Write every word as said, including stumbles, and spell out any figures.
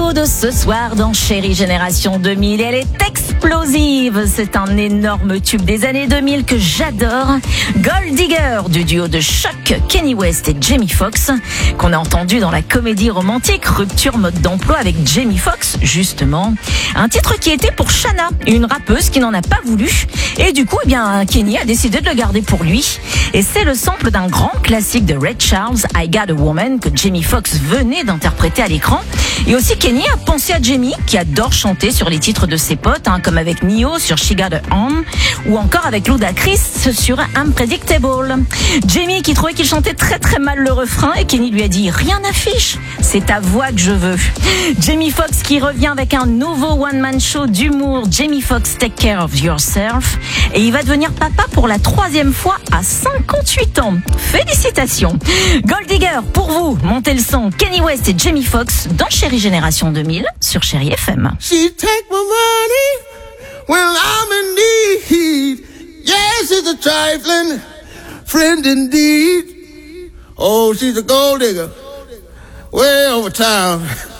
duo de ce soir dans Chérie Génération deux mille. Elle est explosive. C'est un énorme tube des années deux mille que j'adore. Gold Digger du duo de Choc, Kanye West et Jamie Foxx, qu'on a entendu dans la comédie romantique Rupture mode d'emploi avec Jamie Foxx, justement. Un titre qui était pour Shanna, une rappeuse qui n'en a pas voulu. Et du coup, eh bien, Kanye a décidé de le garder pour lui. Et c'est le sample d'un grand classique de Ray Charles, I Got a Woman, que Jamie Foxx venait d'interpréter à l'écran. Et aussi, Kanye a pensé à Jamie, qui adore chanter sur les titres de ses potes, hein, comme avec Nio sur She Got a Home, ou encore avec Ludacris sur Unpredictable. Jamie qui trouvait qu'il chantait très très mal le refrain, et Kanye lui a dit « Rien n'affiche, c'est ta voix que je veux ». Jamie Foxx qui revient avec un nouveau one-man show d'humour, Jamie Foxx Take Care of Yourself, et il va devenir papa pour la troisième fois à cinquante-huit ans. Félicitations. Gold Digger, pour vous, montez le son, Kanye West et Jamie Foxx dans Chérie Génération deux mille sur Chérie F M. She take my money when I'm in need. Yes, she's a trifling friend indeed. Oh, she's a gold digger way over town.